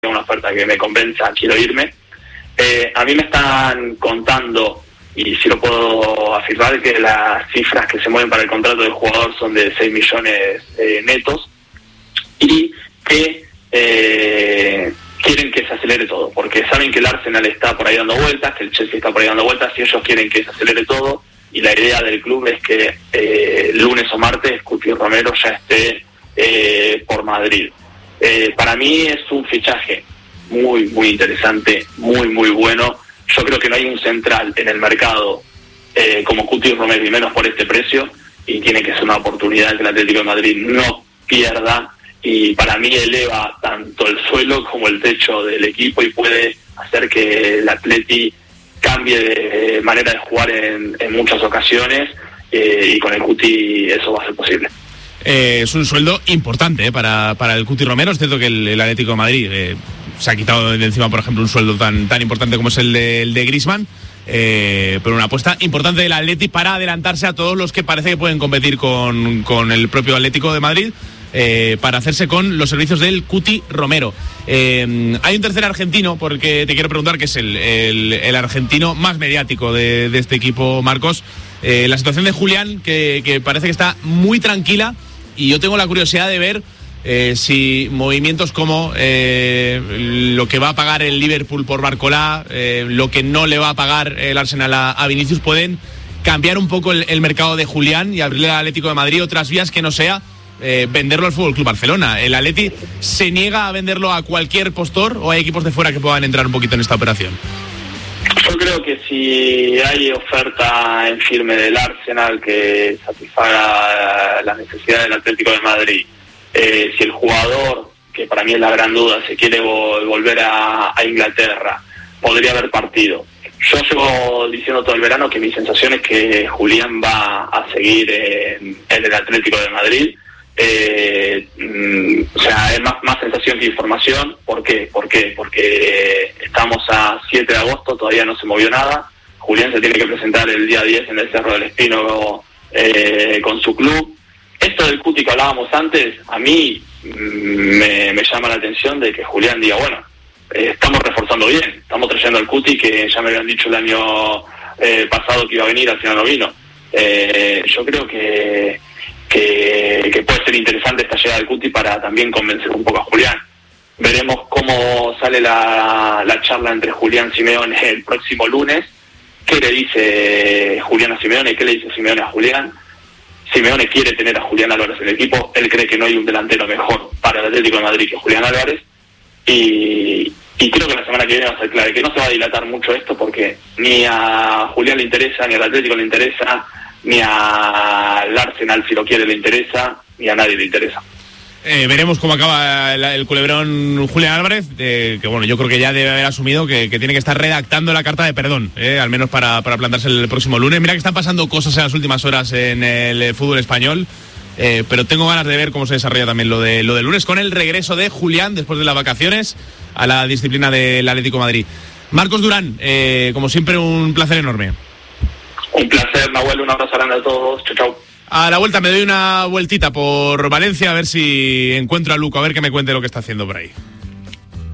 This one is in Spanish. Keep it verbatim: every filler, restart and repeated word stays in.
una oferta que me convenza, quiero irme. Eh, a mí me están contando, y sí lo puedo afirmar, que las cifras que se mueven para el contrato del jugador son de seis millones eh, netos, y que eh, quieren que se acelere todo, porque saben que el Arsenal está por ahí dando vueltas, que el Chelsea está por ahí dando vueltas, y ellos quieren que se acelere todo, y la idea del club es que eh, lunes o martes Cuti Romero ya esté eh, por Madrid. Eh, para mí es un fichaje muy, muy interesante, muy, muy bueno. Yo creo que no hay un central en el mercado eh, como Cuti Romero, y menos por este precio, y tiene que ser una oportunidad que el Atlético de Madrid no pierda, y para mí eleva tanto el suelo como el techo del equipo y puede hacer que el Atleti cambie de manera de jugar en, en muchas ocasiones, eh, y con el Cuti eso va a ser posible. Eh, es un sueldo importante eh, para, para el Cuti Romero. Es cierto que el, el Atlético de Madrid eh, se ha quitado de encima, por ejemplo, un sueldo tan, tan importante como es el de, el de Griezmann, eh, pero una apuesta importante del Atleti para adelantarse a todos los que parece que pueden competir con, con el propio Atlético de Madrid, eh, para hacerse con los servicios del Cuti Romero. Eh, hay un tercer argentino, porque te quiero preguntar, que es el, el, el argentino más mediático de, de este equipo, Marcos. Eh, la situación de Julián, que, que parece que está muy tranquila, y yo tengo la curiosidad de ver eh, si movimientos como eh, lo que va a pagar el Liverpool por Barcolá, eh, lo que no le va a pagar el Arsenal a, a Vinicius, pueden cambiar un poco el, el mercado de Julián y abrirle al Atlético de Madrid otras vías que no sea eh, venderlo al F C Barcelona. ¿El Atleti se niega a venderlo a cualquier postor, o hay equipos de fuera que puedan entrar un poquito en esta operación? Yo creo que si hay oferta en firme del Arsenal que satisfaga la necesidad del Atlético de Madrid, eh, si el jugador, que para mí es la gran duda, se quiere vo- volver a, a Inglaterra, podría haber partido. Yo llevo diciendo todo el verano que mi sensación es que Julián va a seguir en, en el Atlético de Madrid. Eh, mm, o sea, es más, más sensación que información. ¿Por qué? ¿Por qué? Porque estamos a siete de agosto, todavía no se movió nada. Julián se tiene que presentar el día diez en el Cerro del Espino eh, con su club. Esto del Cuti que hablábamos antes, a mí mm, me, me llama la atención de que Julián diga, bueno, eh, estamos reforzando bien, estamos trayendo al Cuti, que ya me habían dicho el año eh, pasado que iba a venir, al final no vino. Eh, yo creo que Que, que puede ser interesante esta llegada del Cuti para también convencer un poco a Julián. Veremos cómo sale la, la charla entre Julián Simeone el próximo lunes. ¿Qué le dice Julián a Simeone? ¿Qué le dice Simeone a Julián? Simeone quiere tener a Julián Álvarez en el equipo. Él cree que no hay un delantero mejor para el Atlético de Madrid que Julián Álvarez. Y, y creo que la semana que viene va a ser clave, que no se va a dilatar mucho esto, porque ni a Julián le interesa, ni al Atlético le interesa, ni al Arsenal, si lo quiere, le interesa, ni a nadie le interesa. Eh, veremos cómo acaba el, el culebrón Julián Álvarez, eh, que bueno, yo creo que ya debe haber asumido que, que tiene que estar redactando la carta de perdón, eh, al menos para, para plantarse el próximo lunes. Mira que están pasando cosas en las últimas horas en el fútbol español, eh, pero tengo ganas de ver cómo se desarrolla también lo de lo del lunes, con el regreso de Julián después de las vacaciones a la disciplina del Atlético de Madrid. Marcos Durán, eh, como siempre, un placer enorme. Un placer, Nahuel, un abrazo grande a todos. Chau, chau. A la vuelta me doy una vueltita por Valencia a ver si encuentro a Luco, a ver que me cuente lo que está haciendo por ahí.